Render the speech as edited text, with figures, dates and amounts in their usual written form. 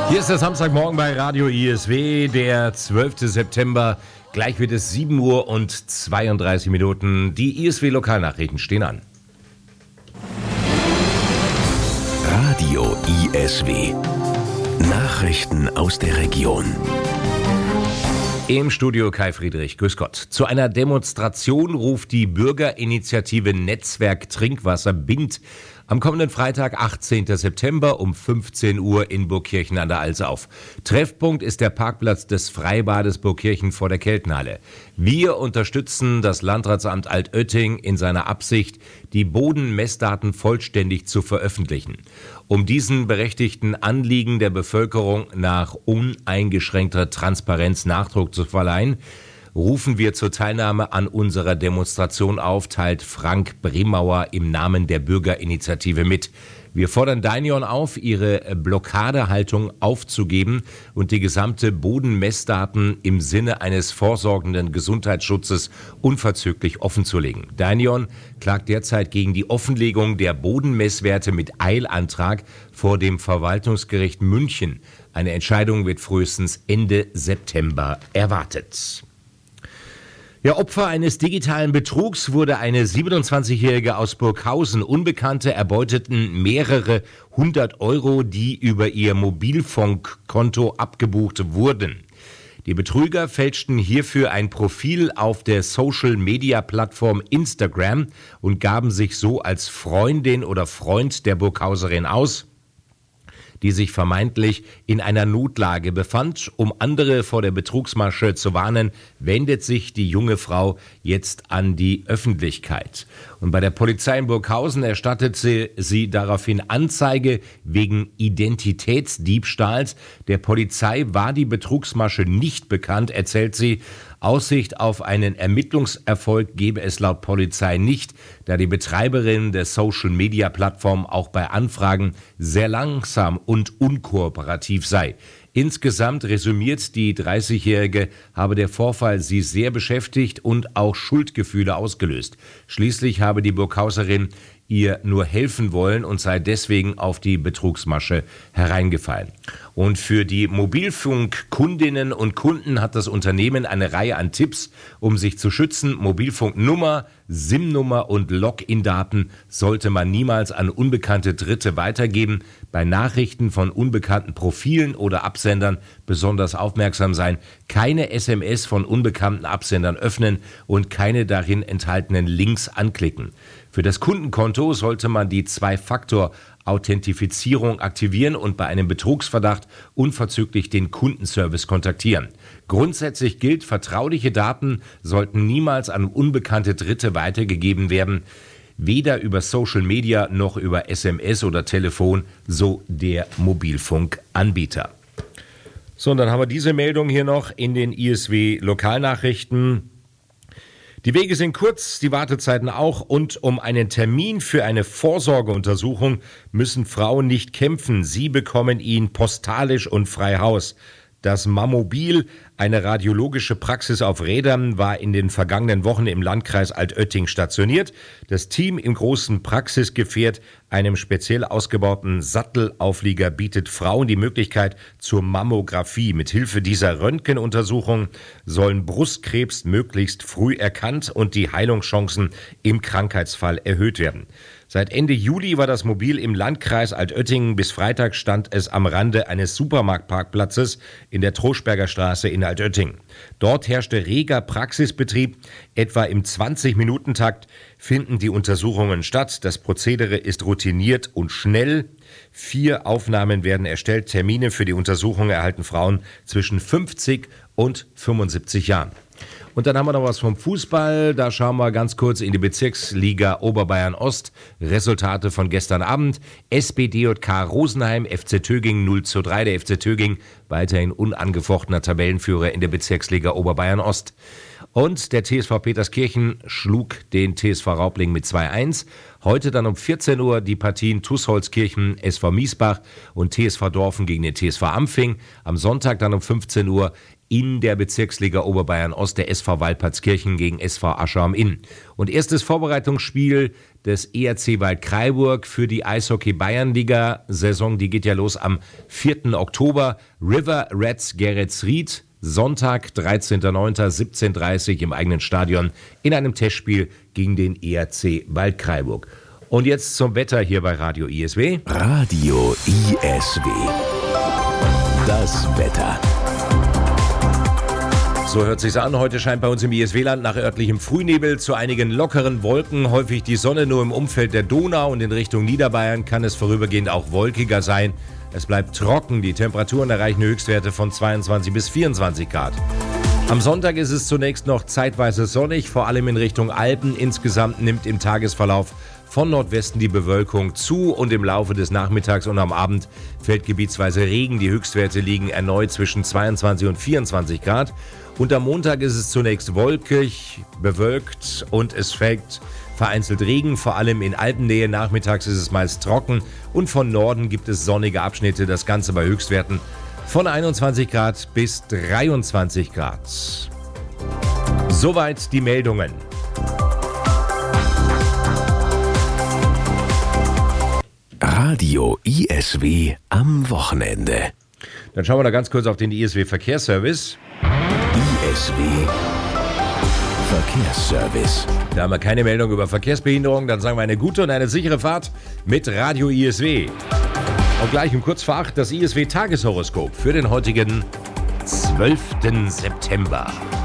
Hier ist der Samstagmorgen bei Radio ISW, der 12. September. Gleich wird es 7 Uhr und 32 Minuten. Die ISW-Lokalnachrichten stehen an. Radio ISW. Nachrichten aus der Region. Im Studio Kai Friedrich, grüß Gott. Zu einer Demonstration ruft die Bürgerinitiative Netzwerk Trinkwasser BIND am kommenden Freitag, 18. September um 15 Uhr in Burgkirchen an der Alz auf. Treffpunkt ist der Parkplatz des Freibades Burgkirchen vor der Keltenhalle. Wir unterstützen das Landratsamt Altötting in seiner Absicht, die Bodenmessdaten vollständig zu veröffentlichen. Um diesen berechtigten Anliegen der Bevölkerung nach uneingeschränkter Transparenz Nachdruck zu verleihen, rufen wir zur Teilnahme an unserer Demonstration auf, teilt Frank Bremauer im Namen der Bürgerinitiative mit. Wir fordern Dainion auf, ihre Blockadehaltung aufzugeben und die gesamte Bodenmessdaten im Sinne eines vorsorgenden Gesundheitsschutzes unverzüglich offenzulegen. Dainion klagt derzeit gegen die Offenlegung der Bodenmesswerte mit Eilantrag vor dem Verwaltungsgericht München. Eine Entscheidung wird frühestens Ende September erwartet. Ja, Opfer eines digitalen Betrugs wurde eine 27-Jährige aus Burghausen. Unbekannte erbeuteten mehrere 100 Euro, die über ihr Mobilfunkkonto abgebucht wurden. Die Betrüger fälschten hierfür ein Profil auf der Social-Media-Plattform Instagram und gaben sich so als Freundin oder Freund der Burghauserin aus, die sich vermeintlich in einer Notlage befand. Um andere vor der Betrugsmasche zu warnen, wendet sich die junge Frau jetzt an die Öffentlichkeit. Und bei der Polizei in Burghausen erstattete sie daraufhin Anzeige wegen Identitätsdiebstahls. Der Polizei war die Betrugsmasche nicht bekannt, erzählt sie. Aussicht auf einen Ermittlungserfolg gebe es laut Polizei nicht, da die Betreiberin der Social-Media-Plattform auch bei Anfragen sehr langsam und unkooperativ sei. Insgesamt resümiert die 30-Jährige, habe der Vorfall sie sehr beschäftigt und auch Schuldgefühle ausgelöst. Schließlich habe die Burghauserin ihr nur helfen wollen und sei deswegen auf die Betrugsmasche hereingefallen. Und für die Mobilfunkkundinnen und Kunden hat das Unternehmen eine Reihe an Tipps, um sich zu schützen. Mobilfunknummer, SIM-Nummer und Login-Daten sollte man niemals an unbekannte Dritte weitergeben. Bei Nachrichten von unbekannten Profilen oder Absendern besonders aufmerksam sein. Keine SMS von unbekannten Absendern öffnen und keine darin enthaltenen Links anklicken. Für das Kundenkonto sollte man die Zwei-Faktor-Authentifizierung aktivieren und bei einem Betrugsverdacht unverzüglich den Kundenservice kontaktieren. Grundsätzlich gilt, vertrauliche Daten sollten niemals an unbekannte Dritte weitergegeben werden, weder über Social Media noch über SMS oder Telefon, so der Mobilfunkanbieter. So, und dann haben wir diese Meldung hier noch in den ISW-Lokalnachrichten. Die Wege sind kurz, die Wartezeiten auch, und um einen Termin für eine Vorsorgeuntersuchung müssen Frauen nicht kämpfen. Sie bekommen ihn postalisch und frei Haus. Das Mammobil, eine radiologische Praxis auf Rädern, war in den vergangenen Wochen im Landkreis Altötting stationiert. Das Team im großen Praxisgefährt, einem speziell ausgebauten Sattelauflieger, bietet Frauen die Möglichkeit zur Mammographie. Mithilfe dieser Röntgenuntersuchung sollen Brustkrebs möglichst früh erkannt und die Heilungschancen im Krankheitsfall erhöht werden. Seit Ende Juli war das Mobil im Landkreis Altötting. Bis Freitag stand es am Rande eines Supermarktparkplatzes in der Troschberger Straße in Altötting. Dort herrschte reger Praxisbetrieb. Etwa im 20-Minuten-Takt finden die Untersuchungen statt. Das Prozedere ist routiniert und schnell. 4 Aufnahmen werden erstellt. Termine für die Untersuchung erhalten Frauen zwischen 50 und 75 Jahren. Und dann haben wir noch was vom Fußball. Da schauen wir ganz kurz in die Bezirksliga Oberbayern Ost. Resultate von gestern Abend. SBDJK Rosenheim, FC Töging 0:3. Der FC Töging weiterhin unangefochtener Tabellenführer in der Bezirksliga Oberbayern Ost. Und der TSV Peterskirchen schlug den TSV Raubling mit 2-1. Heute dann um 14 Uhr die Partien TuS Holzkirchen, SV Miesbach und TSV Dorfen gegen den TSV Ampfing. Am Sonntag dann um 15 Uhr in der Bezirksliga Oberbayern Ost der SV Waldpatzkirchen gegen SV Asche am Inn. Und erstes Vorbereitungsspiel des ERC Waldkraiburg für die Eishockey-Bayernliga-Saison, die geht ja los am 4. Oktober. River Reds Geretsried, Sonntag, 13.09., 17:30 im eigenen Stadion in einem Testspiel gegen den ERC Waldkraiburg. Und jetzt zum Wetter hier bei Radio ISW. Radio ISW. Das Wetter. So hört sich's an. Heute scheint bei uns im ISW-Land nach örtlichem Frühnebel zu einigen lockeren Wolken häufig die Sonne. Nur im Umfeld der Donau und in Richtung Niederbayern kann es vorübergehend auch wolkiger sein. Es bleibt trocken. Die Temperaturen erreichen Höchstwerte von 22 bis 24 Grad. Am Sonntag ist es zunächst noch zeitweise sonnig, vor allem in Richtung Alpen. Insgesamt nimmt im Tagesverlauf von Nordwesten die Bewölkung zu und im Laufe des Nachmittags und am Abend fällt gebietsweise Regen. Die Höchstwerte liegen erneut zwischen 22 und 24 Grad. Und am Montag ist es zunächst wolkig, bewölkt und es fällt vereinzelt Regen, vor allem in Alpennähe. Nachmittags ist es meist trocken und von Norden gibt es sonnige Abschnitte. Das Ganze bei Höchstwerten von 21 Grad bis 23 Grad. Soweit die Meldungen. Radio ISW am Wochenende. Dann schauen wir da ganz kurz auf den ISW Verkehrsservice. ISW Verkehrsservice. Da haben wir keine Meldung über Verkehrsbehinderung. Dann sagen wir eine gute und eine sichere Fahrt mit Radio ISW. Und gleich um kurz vor 8 das ISW Tageshoroskop für den heutigen 12. September.